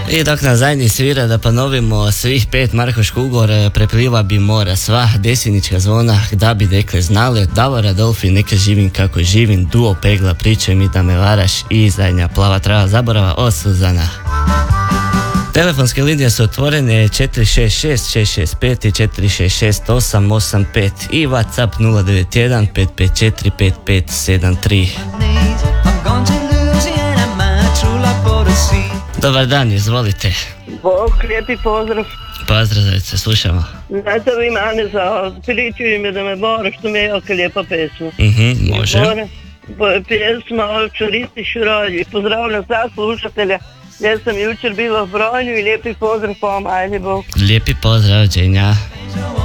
I dok nas zadnji svira da ponovimo svih 5 Marko Škugor, Prepliva bi mora sva, Desinička zvona, da bi dekle znale, Davor Adolfi, neka živim kako živim, Duo Pegla, pričaj mi da me varaš i zadnja Plava trava zaborava od Suzana. Telefonske linije su otvorene 466-665 i 466-885 i WhatsApp 091-554-5573. Dobar dan, izvolite. Bog, lijepi pozdrav. Pozdrav, se slušamo. Znate vi mane za priču ime da me bora, što mi je jako lijepa pesma. Može. Pjesma o Čuristi Šurolji. Pozdravljam sva slušatelja. Ja sam jučer bila u Bronju i lijepi pozdrav po vam, ajde Bog. Lijepi pozdrav, Đenja.